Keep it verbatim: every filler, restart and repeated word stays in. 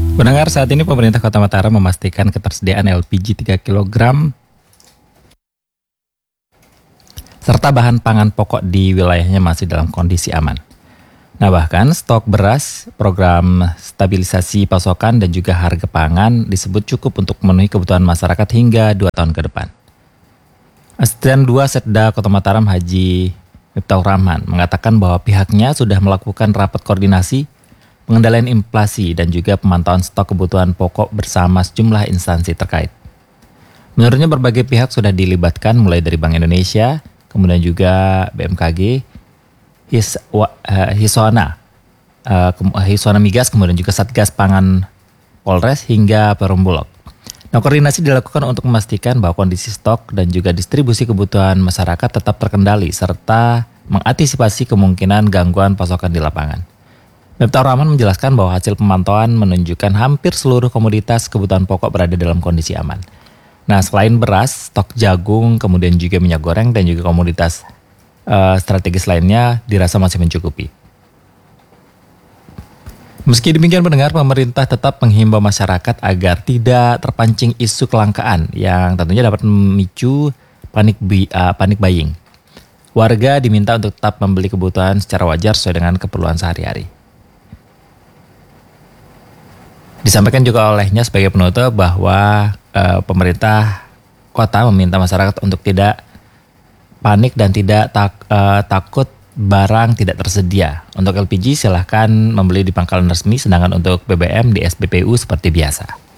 Pendengar, saat ini pemerintah Kota Mataram memastikan ketersediaan L P G tiga kilogram serta bahan pangan pokok di wilayahnya masih dalam kondisi aman. Nah, bahkan stok beras, program stabilisasi pasokan dan juga harga pangan disebut cukup untuk memenuhi kebutuhan masyarakat hingga dua tahun ke depan. Asisten dua Setda Kota Mataram Haji Miftahur Rahman mengatakan bahwa pihaknya sudah melakukan rapat koordinasi pengendalian inflasi dan juga pemantauan stok kebutuhan pokok bersama sejumlah instansi terkait. Menurutnya berbagai pihak sudah dilibatkan mulai dari Bank Indonesia, kemudian juga B M K G, His, uh, Hisona, uh, Hisona Migas, kemudian juga Satgas Pangan Polres hingga Perum Bulog. Nah, koordinasi dilakukan untuk memastikan bahwa kondisi stok dan juga distribusi kebutuhan masyarakat tetap terkendali serta mengantisipasi kemungkinan gangguan pasokan di lapangan. Miftahur Rahman menjelaskan bahwa hasil pemantauan menunjukkan hampir seluruh komoditas kebutuhan pokok berada dalam kondisi aman. Nah, selain beras, stok jagung, kemudian juga minyak goreng dan juga komoditas uh, strategis lainnya dirasa masih mencukupi. Meski demikian, pendengar, pemerintah tetap menghimbau masyarakat agar tidak terpancing isu kelangkaan yang tentunya dapat memicu panik, uh, panik buying. Warga diminta untuk tetap membeli kebutuhan secara wajar sesuai dengan keperluan sehari-hari. Disampaikan juga olehnya sebagai penutup bahwa uh, pemerintah kota meminta masyarakat untuk tidak panik dan tidak tak, uh, takut barang tidak tersedia. Untuk L P G silahkan membeli di pangkalan resmi, sedangkan untuk B B M di S P B U seperti biasa.